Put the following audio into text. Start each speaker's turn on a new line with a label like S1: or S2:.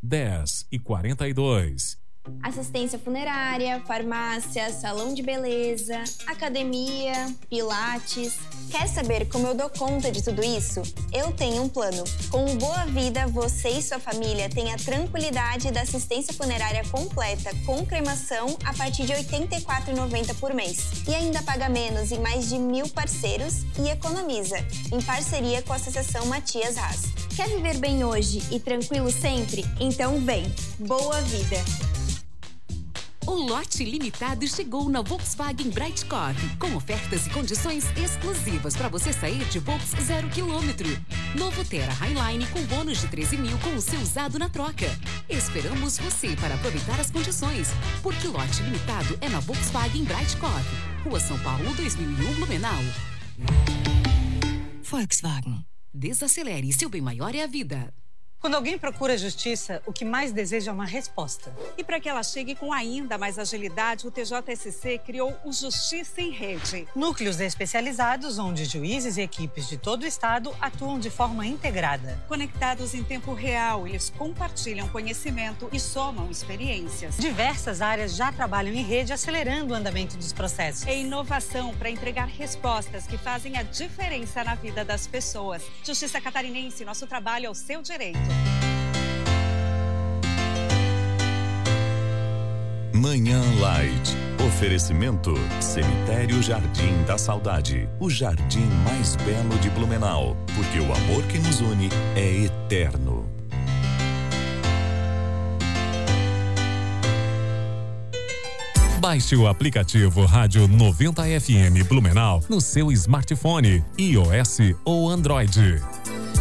S1: 10h42.
S2: Assistência funerária, farmácia, salão de beleza, academia, pilates. Quer saber como eu dou conta de tudo isso? Eu tenho um plano. Com o Boa Vida, você e sua família têm a tranquilidade da assistência funerária completa com cremação a partir de R$ 84,90 por mês. E ainda paga menos em mais de 1.000 parceiros e economiza, em parceria com a Associação Matias Haas. Quer viver bem hoje e tranquilo sempre? Então vem! Boa Vida!
S3: O lote limitado chegou na Volkswagen Brightcore, com ofertas e condições exclusivas para você sair de Volks 0 km. Novo Terra Highline com bônus de 13 mil com o seu usado na troca. Esperamos você para aproveitar as condições, porque lote limitado é na Volkswagen Brightcore. Rua São Paulo, 2001, Blumenau. Volkswagen. Desacelere, seu bem maior é a vida.
S4: Quando alguém procura justiça, o que mais deseja é uma resposta.
S5: E para que ela chegue com ainda mais agilidade, o TJSC criou o Justiça em Rede.
S4: Núcleos especializados onde juízes e equipes de todo o estado atuam de forma integrada.
S5: Conectados em tempo real, eles compartilham conhecimento e somam experiências.
S4: Diversas áreas já trabalham em rede, acelerando o andamento dos processos.
S5: É inovação para entregar respostas que fazem a diferença na vida das pessoas. Justiça Catarinense, nosso trabalho é o seu direito.
S1: Manhã Light. Oferecimento Cemitério Jardim da Saudade. O jardim mais belo de Blumenau. Porque o amor que nos une é eterno. Baixe o aplicativo Rádio 90 FM Blumenau no seu smartphone, iOS ou Android.